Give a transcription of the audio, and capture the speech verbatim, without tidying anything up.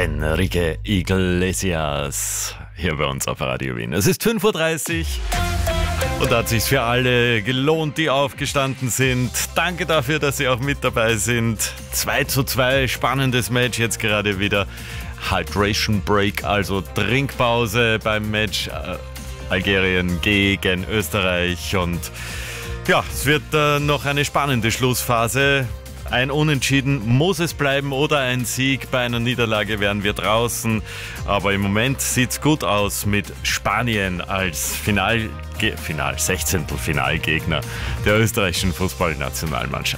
Enrique Iglesias hier bei uns auf Radio Wien. Es ist fünf Uhr dreißig und da hat es sich für alle gelohnt, die aufgestanden sind. Danke dafür, dass Sie auch mit dabei sind. zwei zu zwei, spannendes Match jetzt gerade wieder. Hydration Break, also Trinkpause beim Match äh, Algerien gegen Österreich. Und ja, es wird äh, noch eine spannende Schlussphase. Ein Unentschieden muss es bleiben oder ein Sieg. Bei einer Niederlage wären wir draußen. Aber im Moment sieht's gut aus mit Spanien als Final, Final, Sechzehntelfinalgegner der österreichischen Fußballnationalmannschaft.